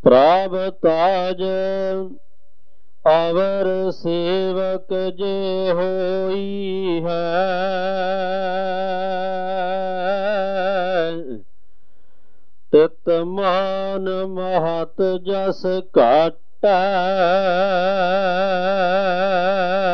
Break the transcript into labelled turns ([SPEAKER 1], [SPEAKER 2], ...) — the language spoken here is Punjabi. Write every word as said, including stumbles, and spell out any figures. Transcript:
[SPEAKER 1] ਪ੍ਰਭ ਤਾਜ ਅਵਰ ਸੇਵਕ ਜੇ ਹੋਈ ਹੈ। ਤਿਤ ਮਾਨ ਮਹਤ ਜਸ ਘਾਟੈ